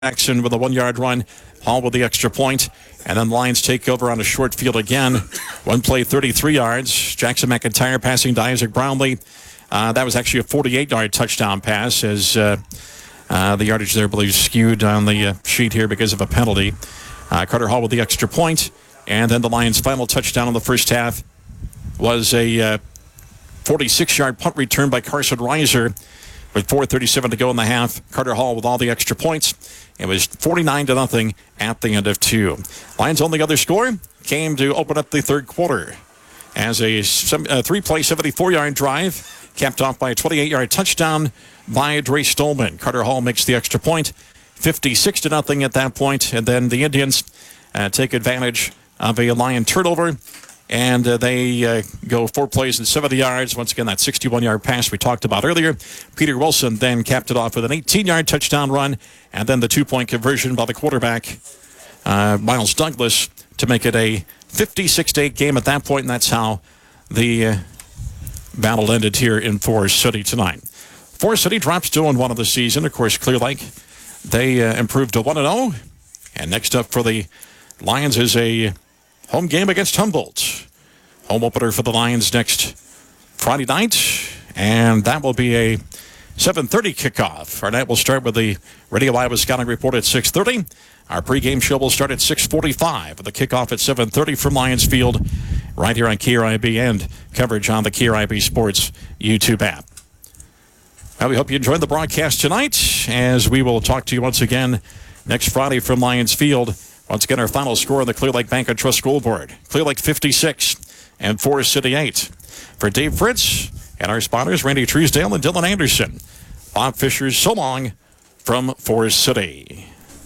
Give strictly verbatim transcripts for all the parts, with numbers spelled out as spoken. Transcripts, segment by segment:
Jackson with a one-yard run. Hall with the extra point. And then Lions take over on a short field again. One play, thirty-three yards. Jackson McIntyre passing to Isaac Brownlee. Uh, that was actually a forty-eight-yard touchdown pass as uh, uh, the yardage there, I believe, skewed on the uh, sheet here because of a penalty. Uh, Carter Hall with the extra point. And then the Lions' final touchdown in the first half was a uh, forty-six-yard punt return by Carson Reiser. With four thirty-seven to go in the half, Carter Hall with all the extra points. It was forty-nine to nothing at the end of two. Lions' only other score came to open up the third quarter as a, a three-play, seventy-four-yard drive capped off by a twenty-eight-yard touchdown by Dre Stolman. Carter Hall makes the extra point, fifty-six to nothing at that point, and then the Indians uh, take advantage of a Lion turnover. And uh, they uh, go four plays and seventy yards. Once again, that sixty-one-yard pass we talked about earlier. Peter Wilson then capped it off with an eighteen-yard touchdown run. And then the two-point conversion by the quarterback, uh, Miles Douglas, to make it a fifty-six to eight game at that point. And that's how the uh, battle ended here in Forest City tonight. Forest City drops two and one of the season. Of course, Clear Lake, they uh, improved to one and oh. And next up for the Lions is a home game against Humboldt. Home opener for the Lions next Friday night. And that will be a seven thirty kickoff. Our night will start with the Radio Iowa Scouting Report at six thirty. Our pregame show will start at six forty-five. With the kickoff at seven thirty from Lions Field right here on K R I B and coverage on the K R I B Sports YouTube app. Well, we hope you enjoyed the broadcast tonight as we will talk to you once again next Friday from Lions Field. Once again, our final score on the Clear Lake Bank and Trust scoreboard. Clear Lake fifty-six and Forest City eight. For Dave Fritz and our spotters, Randy Truesdale and Dylan Anderson. Bob Fisher's so long from Forest City.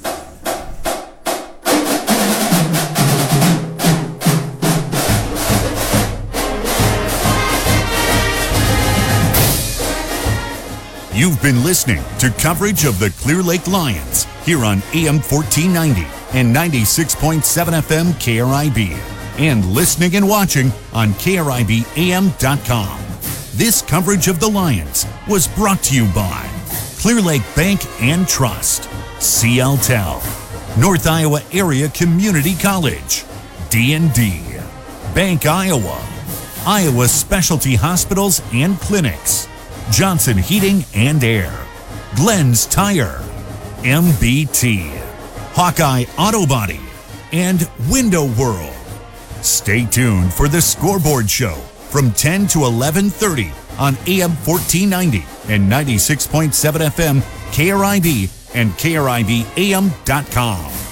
You've been listening to coverage of the Clear Lake Lions here on A M fourteen ninety and ninety-six point seven F M K R I B, and listening and watching on K R I B A M dot com. This coverage of the Lions was brought to you by Clear Lake Bank and Trust, C L Tel, North Iowa Area Community College, D and D, Bank Iowa, Iowa Specialty Hospitals and Clinics, Johnson Heating and Air, Glenn's Tire, M B T, Hawkeye Auto Body, and Window World. Stay tuned for the Scoreboard Show from ten to eleven thirty on A M fourteen ninety and ninety-six point seven F M K R I B and K R I B A M dot com.